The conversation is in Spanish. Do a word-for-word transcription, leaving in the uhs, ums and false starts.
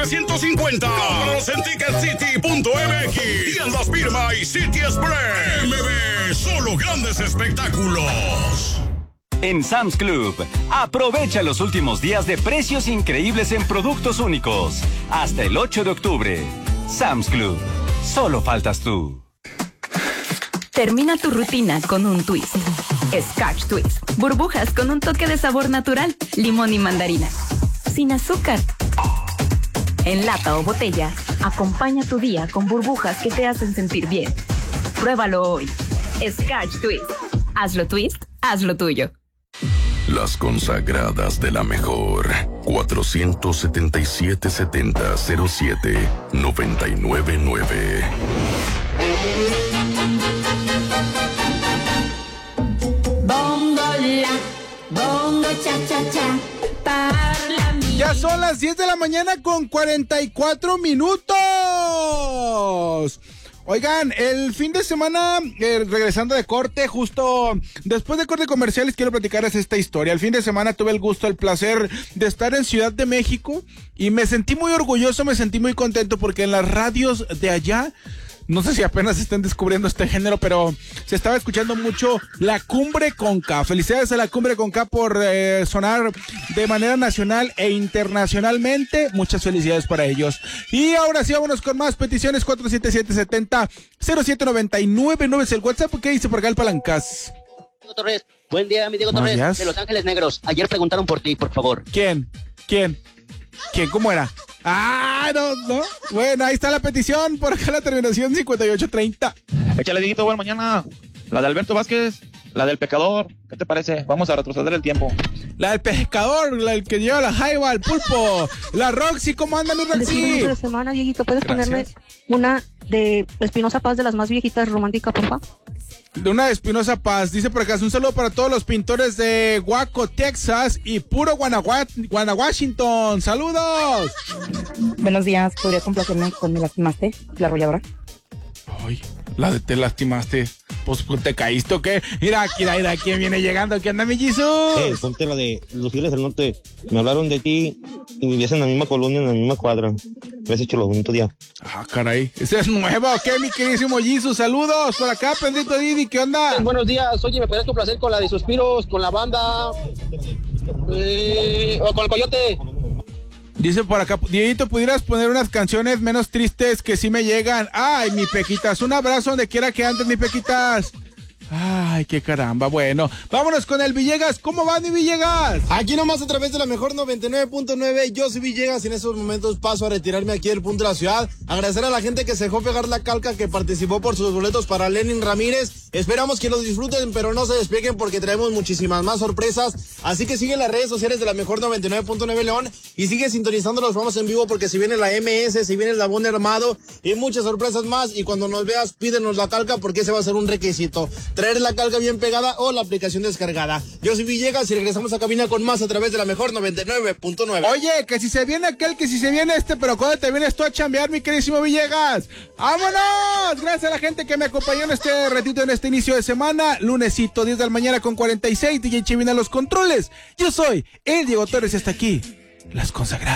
novecientos cincuenta. Cómpralos en ticket city punto m x. Tiendas Firma y City Express. M B, solo grandes espectáculos. En Sam's Club, aprovecha los últimos días de precios increíbles en productos únicos. Hasta el ocho de octubre. Sam's Club, solo faltas tú. Termina tu rutina con un twist. Scotch Twist. Burbujas con un toque de sabor natural. Limón y mandarina. Sin azúcar. En lata o botella, acompaña tu día con burbujas que te hacen sentir bien. Pruébalo hoy. Scotch Twist. Hazlo twist, hazlo tuyo. Las consagradas de la mejor. cuatrocientos setenta y siete setenta cero siete noventa y nueve nueve. Bongo la, bongo cha cha cha, parla mi. Ya son las diez de la mañana con cuarenta y cuatro minutos. Oigan, el fin de semana, eh, regresando de corte, justo después de corte comerciales, quiero platicarles esta historia. El fin de semana tuve el gusto, el placer de estar en Ciudad de México y me sentí muy orgulloso, me sentí muy contento porque en las radios de allá, no sé si apenas estén descubriendo este género, pero se estaba escuchando mucho La Cumbre con K. Felicidades a La Cumbre con K por eh, sonar de manera nacional e internacionalmente. Muchas felicidades para ellos. Y ahora sí, vámonos con más peticiones. cuatro siete siete setenta cero siete noventa y nueve nueve es el WhatsApp. ¿Qué dice por acá el Palancas? Diego Torres, buen día, mi Diego Torres, días. de Los Ángeles Negros. Ayer preguntaron por ti, por favor. ¿Quién? ¿Quién? ¿Quién? ¿Cómo era? Ah, no, no. Bueno, ahí está la petición. Por acá la terminación cincuenta y ocho treinta. Échale, Dieguito, buena mañana. La de Alberto Vázquez, la del Pecador. ¿Qué te parece? Vamos a retroceder el tiempo. La del Pescador, la del que lleva la jaiba, el pulpo. La Roxy, ¿cómo anda mi Roxy? De semana, Dieguito, ¿puedes Gracias. ponerme una de Espinosa Paz, de las más viejitas, romántica, porfa? De una de Espinosa Paz, dice por acá, un saludo para todos los pintores de Waco, Texas y puro Guanajuato, Washington. ¡Saludos! Buenos días, ¿podría complacerme con Me Lastimaste, la arrolladora? Ay, la de Te Lastimaste. Pues, ¿te caíste o qué? Mira, mira, mira, ¿quién viene llegando? ¿Qué anda, mi Jesus? Eh, ponte la de Los Fieles del Norte. Me hablaron de ti y vivías en la misma colonia, en la misma cuadra. Me has hecho los bonitos días. Ah, caray. ¿Ese es nuevo o qué, mi queridísimo Jesus? Saludos por acá, Pedrito Didi, ¿qué onda? Buenos días. Oye, ¿me puedes complacer con la de Suspiros, con la banda? Eh, o con el Coyote. Dice por acá, Dieguito, ¿pudieras poner unas canciones menos tristes que sí me llegan? Ay, mi Pequitas, un abrazo donde quiera que andes, mi Pequitas. Ay, qué caramba. Bueno, vámonos con el Villegas. ¿Cómo va, mi Villegas? Aquí nomás a través de la mejor noventa y nueve punto nueve. Yo soy Villegas y en estos momentos paso a retirarme aquí del punto de la ciudad. Agradecer a la gente que se dejó pegar la calca, que participó por sus boletos para Lenin Ramírez. Esperamos que los disfruten, pero no se despeguen porque traemos muchísimas más sorpresas. Así que sigue las redes sociales de la mejor noventa y nueve punto nueve León y sigue sintonizando los programas en vivo porque si viene la M S, si viene el Labón Armado y muchas sorpresas más. Y cuando nos veas, pídenos la calca porque ese va a ser un requisito. Traer la calca bien pegada o la aplicación descargada. Yo soy Villegas y regresamos a cabina con más a través de la mejor noventa y nueve punto nueve. Oye, que si se viene aquel, que si se viene este, pero ¿cuándo te vienes tú a chambear, mi queridísimo Villegas? ¡Vámonos! Gracias a la gente que me acompañó en este ratito, en este inicio de semana. Lunesito, diez de la mañana con cuarenta y seis. D J Chivina en los controles. Yo soy el Diego Torres y hasta aquí, las consagradas.